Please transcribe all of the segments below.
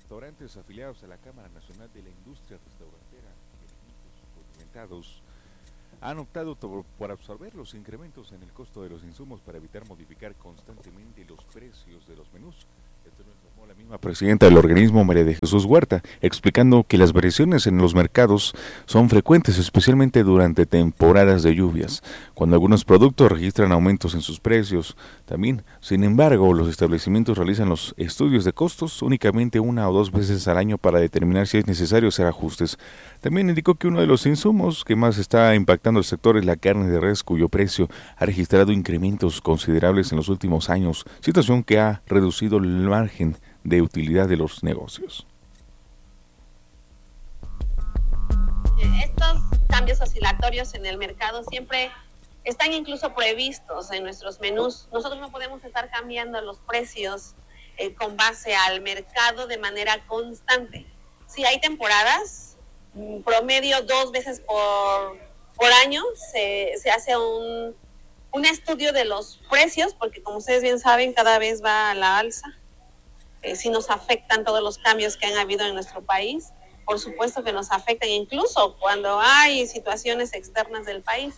restaurantes afiliados a la Cámara Nacional de la Industria Restaurantera Condimentados han optado por absorber los incrementos en el costo de los insumos para evitar modificar constantemente los precios de los menús. Esto lo informó la misma presidenta del organismo, María de Jesús Huerta, explicando que las variaciones en los mercados son frecuentes, especialmente durante temporadas de lluvias, cuando algunos productos registran aumentos en sus precios. También, sin embargo, los establecimientos realizan los estudios de costos únicamente 1 o 2 veces al año para determinar si es necesario hacer ajustes. También indicó que uno de los insumos que más está impactando el sector es la carne de res, cuyo precio ha registrado incrementos considerables en los últimos años, situación que ha reducido el margen de utilidad de los negocios. Estos cambios oscilatorios en el mercado siempre están incluso previstos en nuestros menús. Nosotros no podemos estar cambiando los precios con base al mercado de manera constante. Si hay temporadas, promedio 2 veces por año se hace un estudio de los precios, porque como ustedes bien saben, cada vez va a la alza. Sí nos afectan todos los cambios que han habido en nuestro país. Por supuesto que nos afectan, incluso cuando hay situaciones externas del país.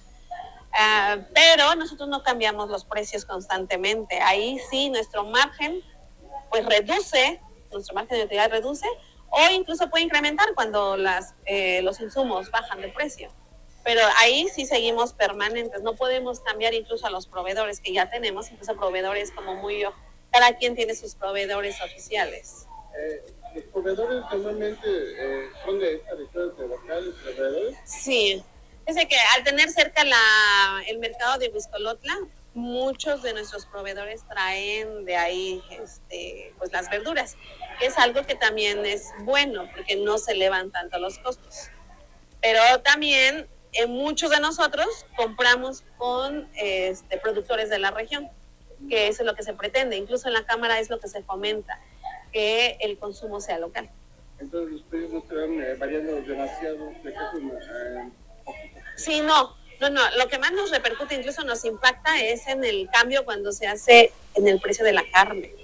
Pero nosotros no cambiamos los precios constantemente. Ahí sí nuestro margen pues reduce, nuestro margen de utilidad reduce, o incluso puede incrementar cuando los insumos bajan de precio. Pero ahí sí seguimos permanentes. No podemos cambiar incluso a los proveedores que ya tenemos, incluso proveedores como cada quien tiene sus proveedores oficiales. ¿Los proveedores normalmente son de esta región de locales, proveedores? Sí, es que al tener cerca el mercado de Huixcolotla, muchos de nuestros proveedores traen de ahí pues las verduras, que es algo que también es bueno porque no se elevan tanto los costos. Pero también muchos de nosotros compramos con productores de la región, que eso es lo que se pretende. Incluso en la Cámara es lo que se fomenta, que el consumo sea local. Entonces los precios no estarán variando demasiado de Sí, no. Lo que más nos repercute, incluso nos impacta, es en el cambio cuando se hace en el precio de la carne.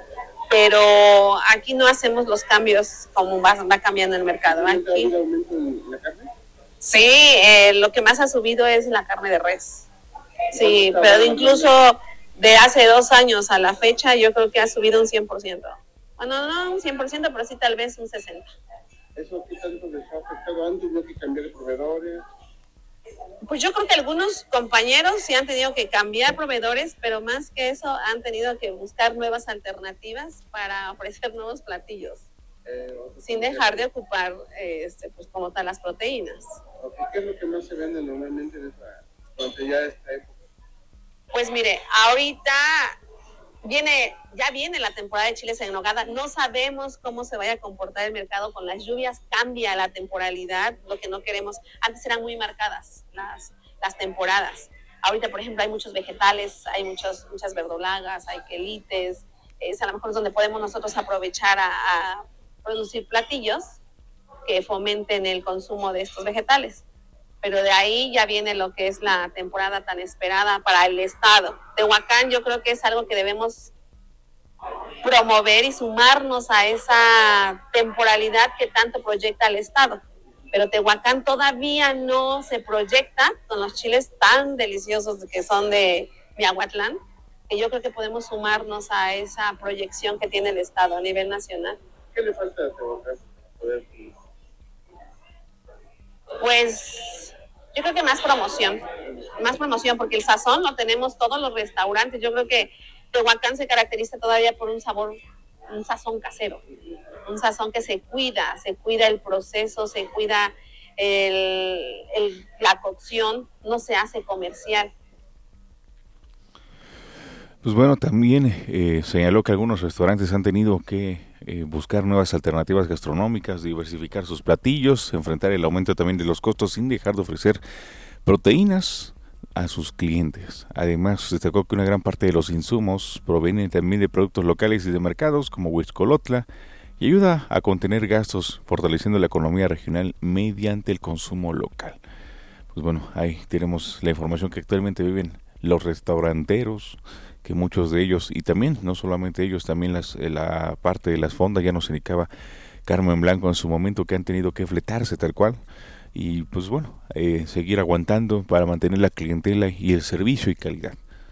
Pero aquí no hacemos los cambios como va cambiando el mercado. ¿Ha habido aumento en la carne? Sí, lo que más ha subido es la carne de res. Sí, pero incluso de hace 2 años a la fecha, yo creo que ha subido un 100%. Bueno, no un 100%, pero sí tal vez un 60%. ¿Eso qué tanto les ha afectado? ¿Han tenido que cambiar de proveedores? Pues yo creo que algunos compañeros sí han tenido que cambiar proveedores, pero más que eso han tenido que buscar nuevas alternativas para ofrecer nuevos platillos, sin dejar de ocupar pues como tal las proteínas. ¿Qué es lo que más se vende normalmente durante ya esta época? Pues mire, ahorita ya viene la temporada de chiles en nogada. No sabemos cómo se vaya a comportar el mercado con las lluvias. Cambia la temporalidad, lo que no queremos. Antes eran muy marcadas las temporadas. Ahorita, por ejemplo, hay muchos vegetales, hay muchas verdolagas, hay quelites. A lo mejor es donde podemos nosotros aprovechar a producir platillos que fomenten el consumo de estos vegetales. Pero de ahí ya viene lo que es la temporada tan esperada para el estado. Tehuacán yo creo que es algo que debemos promover y sumarnos a esa temporalidad que tanto proyecta el estado. Pero Tehuacán todavía no se proyecta con los chiles tan deliciosos que son de Miahuatlán, que yo creo que podemos sumarnos a esa proyección que tiene el estado a nivel nacional. ¿Qué le falta a Tehuacán? Pues yo creo que más promoción, porque el sazón lo tenemos todos los restaurantes. Yo creo que Tehuacán se caracteriza todavía por un sazón casero, un sazón que se cuida el proceso, se cuida la cocción, no se hace comercial. Pues bueno, también señaló que algunos restaurantes han tenido que buscar nuevas alternativas gastronómicas, diversificar sus platillos, enfrentar el aumento también de los costos sin dejar de ofrecer proteínas a sus clientes. Además, destacó que una gran parte de los insumos provienen también de productos locales y de mercados como Huixcolotla y ayuda a contener gastos, fortaleciendo la economía regional mediante el consumo local. Pues bueno, ahí tenemos la información que actualmente viven los restauranteros que muchos de ellos, y también, no solamente ellos, también la parte de las fondas, ya nos indicaba Carmen Blanco en su momento, que han tenido que fletarse tal cual, y pues bueno, seguir aguantando para mantener la clientela y el servicio y calidad.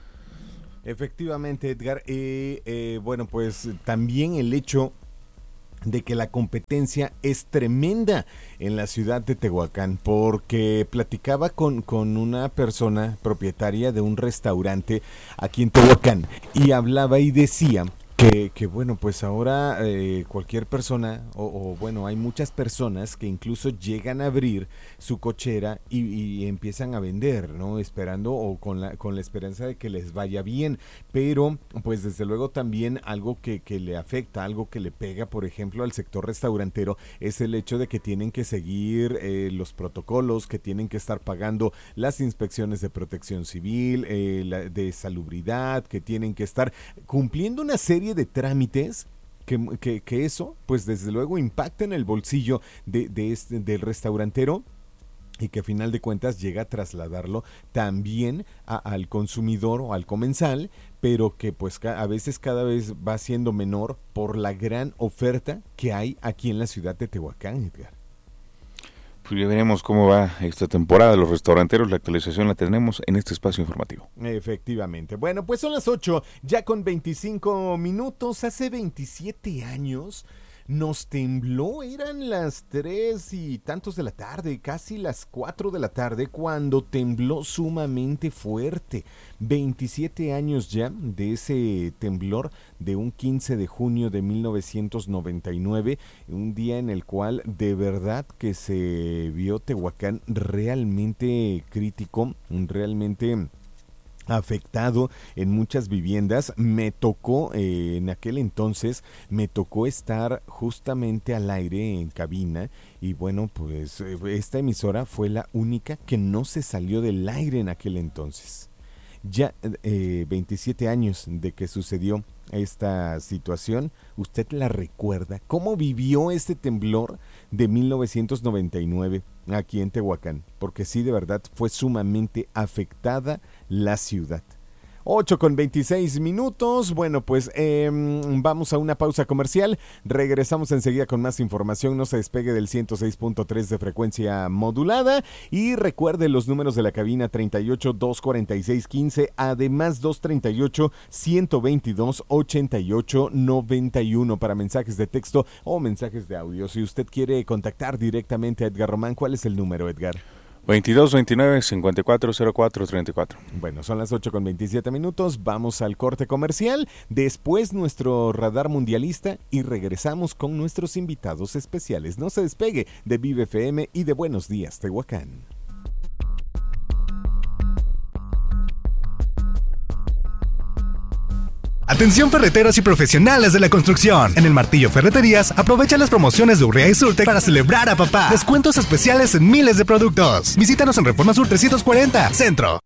Efectivamente, Edgar. Bueno, pues también el hecho de que la competencia es tremenda en la ciudad de Tehuacán, porque platicaba con una persona propietaria de un restaurante aquí en Tehuacán y hablaba y decía que bueno, pues ahora cualquier persona, o bueno, hay muchas personas que incluso llegan a abrir su cochera y empiezan a vender, ¿no? Esperando o con la esperanza de que les vaya bien, pero pues desde luego también algo que le afecta, algo que le pega, por ejemplo, al sector restaurantero, es el hecho de que tienen que seguir los protocolos, que tienen que estar pagando las inspecciones de protección civil, de salubridad, que tienen que estar cumpliendo una serie de trámites que eso, pues desde luego impacta en el bolsillo del restaurantero y que a final de cuentas llega a trasladarlo también al consumidor o al comensal, pero que pues a veces cada vez va siendo menor por la gran oferta que hay aquí en la ciudad de Tehuacán, Edgar. Pues ya veremos cómo va esta temporada de los restauranteros. La actualización la tenemos en este espacio informativo. Efectivamente. Bueno, pues son las 8, ya con 25 minutos. Hace 27 años nos tembló, eran las 3 y tantos de la tarde, casi las 4 de la tarde, cuando tembló sumamente fuerte. 27 años ya de ese temblor de un 15 de junio de 1999, un día en el cual de verdad que se vio Tehuacán realmente crítico, realmente afectado en muchas viviendas. Me tocó, en aquel entonces, me tocó estar justamente al aire en cabina y bueno, pues esta emisora fue la única que no se salió del aire en aquel entonces. Ya 27 años de que sucedió esta situación, ¿usted la recuerda? ¿Cómo vivió este temblor de 1999 aquí en Tehuacán? Porque sí, de verdad, fue sumamente afectada la ciudad. 8 con 26 minutos. Bueno, pues vamos a una pausa comercial. Regresamos enseguida con más información. No se despegue del 106.3 de frecuencia modulada. Y recuerde los números de la cabina: 38-246-15, además 238-122-8891 para mensajes de texto o mensajes de audio. Si usted quiere contactar directamente a Edgar Román, ¿cuál es el número, Edgar? 22-29-5404-34. Bueno, son las 8 con 27 minutos, vamos al corte comercial, después nuestro radar mundialista y regresamos con nuestros invitados especiales. No se despegue de Vive FM y de Buenos Días, Tehuacán. Atención ferreteros y profesionales de la construcción. En el Martillo Ferreterías, aprovecha las promociones de Urrea y Surtec para celebrar a papá. Descuentos especiales en miles de productos. Visítanos en Reforma Sur 340, Centro.